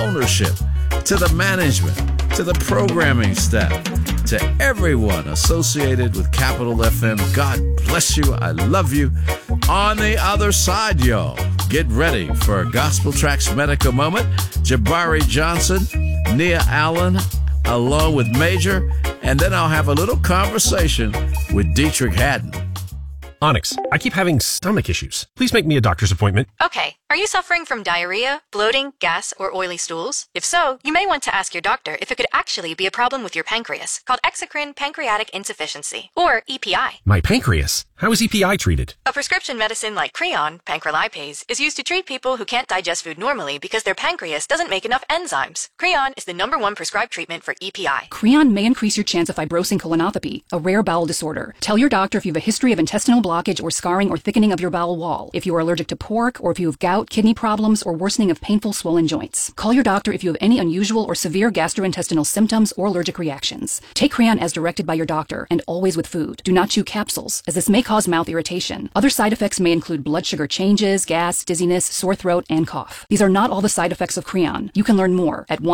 ownership, to the management, to the programming staff, to everyone associated with Capital FM. God bless you. I love you. On the other side, y'all, get ready for a Gospel Tracks Medical Moment. Jabari Johnson, Nia Allen, along with Major, and then I'll have a little conversation with Dietrich Haddon. Onyx, I keep having stomach issues. Please make me a doctor's appointment. Okay. Are you suffering from diarrhea, bloating, gas, or oily stools? If so, you may want to ask your doctor if it could actually be a problem with your pancreas, called exocrine pancreatic insufficiency, or EPI. My pancreas? How is EPI treated? A prescription medicine like Creon, pancrelipase, is used to treat people who can't digest food normally because their pancreas doesn't make enough enzymes. Creon is the #1 prescribed treatment for EPI. Creon may increase your chance of fibrosing colonopathy, a rare bowel disorder. Tell your doctor if you have a history of intestinal blockage or scarring or thickening of your bowel wall, if you are allergic to pork, or if you have gout, kidney problems, or worsening of painful swollen joints. Call your doctor if you have any unusual or severe gastrointestinal symptoms or allergic reactions. Take Creon as directed by your doctor, and always with food. Do not chew capsules, as this may cause mouth irritation. Other side effects may include blood sugar changes, gas, dizziness, sore throat, and cough. These are not all the side effects of Creon. You can learn more at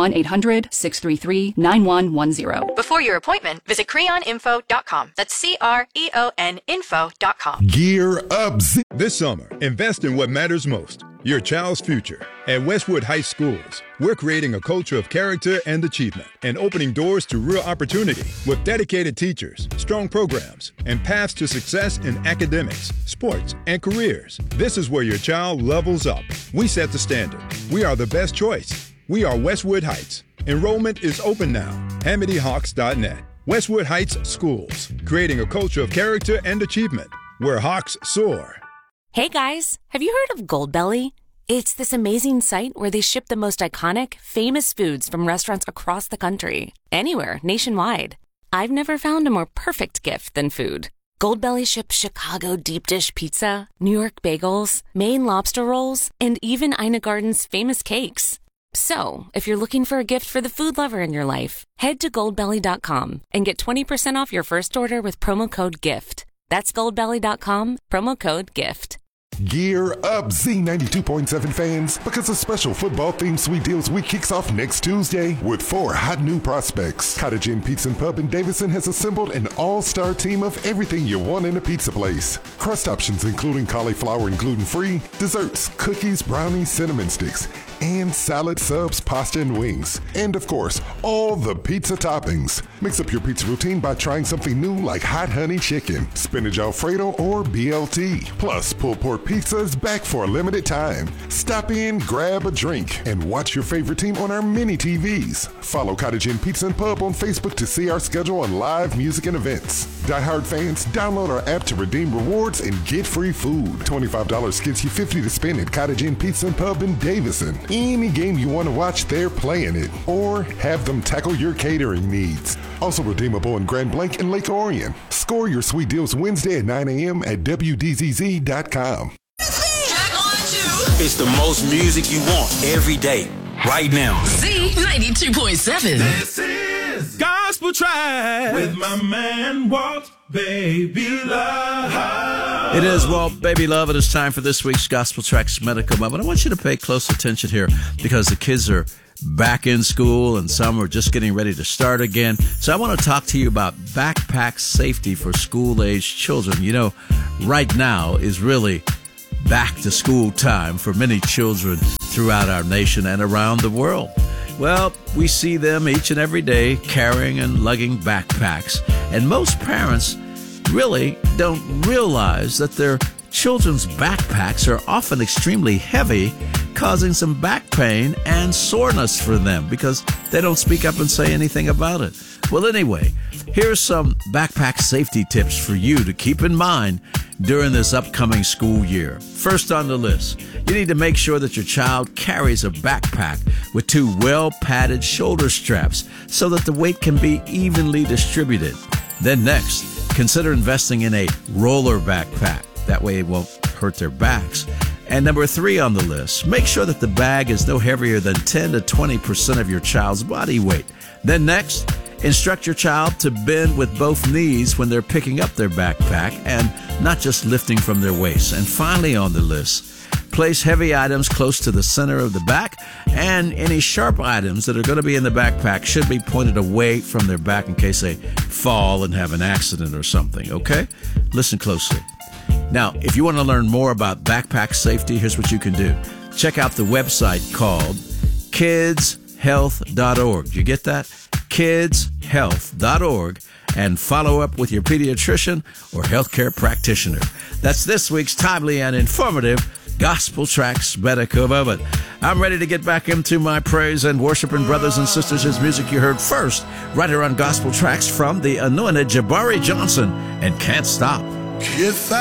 1-800-633-9110. Before your appointment, visit creoninfo.com. That's CREON info.com. Gear up. This summer, invest in what matters most, your child's future. At Westwood Heights Schools, we're creating a culture of character and achievement and opening doors to real opportunity with dedicated teachers, strong programs, and paths to success in academics, sports, and careers. This is where your child levels up. We set the standard. We are the best choice. We are Westwood Heights. Enrollment is open now. HamidyHawks.net. Westwood Heights Schools, creating a culture of character and achievement where Hawks soar. Hey guys, have you heard of Goldbelly? It's this amazing site where they ship the most iconic, famous foods from restaurants across the country, anywhere, nationwide. I've never found a more perfect gift than food. Goldbelly ships Chicago deep dish pizza, New York bagels, Maine lobster rolls, and even Ina Garden's famous cakes. So, if you're looking for a gift for the food lover in your life, head to goldbelly.com and get 20% off your first order with promo code GIFT. That's goldbelly.com, promo code GIFT. Gear up, Z92.7 fans, because a special football-themed Sweet Deals Week kicks off next Tuesday with 4 hot new prospects. Cottage Inn Pizza and Pub in Davison has assembled an all-star team of everything you want in a pizza place. Crust options including cauliflower and gluten-free, desserts, cookies, brownies, cinnamon sticks, and salad, subs, pasta, and wings. And of course, all the pizza toppings. Mix up your pizza routine by trying something new like hot honey chicken, spinach Alfredo, or BLT. Plus, pulled pork pizza is back for a limited time. Stop in, grab a drink, and watch your favorite team on our mini TVs. Follow Cottage Inn Pizza and Pub on Facebook to see our schedule on live music and events. Die Hard fans, download our app to redeem rewards and get free food. $25 gets you $50 to spend at Cottage Inn Pizza and Pub in Davison. Any game you want to watch, they're playing it. Or have them tackle your catering needs. Also redeemable in Grand Blanc and Lake Orion. Score your Sweet Deals Wednesday at 9 a.m. at WDZZ.com. It's the most music you want every day, right now. Z92.7. This is Gospel Tracks with my man Walt Baby Love. It is Walt Baby Love. It is time for this week's Gospel Tracks Medical Moment. I want you to pay close attention here because the kids are back in school and some are just getting ready to start again. So I want to talk to you about backpack safety for school-aged children. You know, right now is really back to school time for many children throughout our nation and around the world. Well, we see them each and every day carrying and lugging backpacks, and most parents really don't realize that their children's backpacks are often extremely heavy, causing some back pain and soreness for them because they don't speak up and say anything about it. Well, anyway, here's some backpack safety tips for you to keep in mind during this upcoming school year. First on the list, you need to make sure that your child carries a backpack with 2 well-padded shoulder straps so that the weight can be evenly distributed. Then next, consider investing in a roller backpack. That way it won't hurt their backs. And number 3 on the list, make sure that the bag is no heavier than 10 to 20% of your child's body weight. Then next, instruct your child to bend with both knees when they're picking up their backpack and not just lifting from their waist. And finally on the list, Place heavy items close to the center of the back, and any sharp items that are going to be in the backpack should be pointed away from their back in case they fall and have an accident or something, okay? Listen closely. Now, if you want to learn more about backpack safety, here's what you can do. Check out the website called kidshealth.org. You get that? kidshealth.org, and follow up with your pediatrician or healthcare practitioner. That's this week's timely and informative Gospel Tracks Medical Moment. I'm ready to get back into my praise and worshiping brothers and sisters. His music you heard first, right here on Gospel Tracks from the anointed Jabari Johnson and Can't Stop. If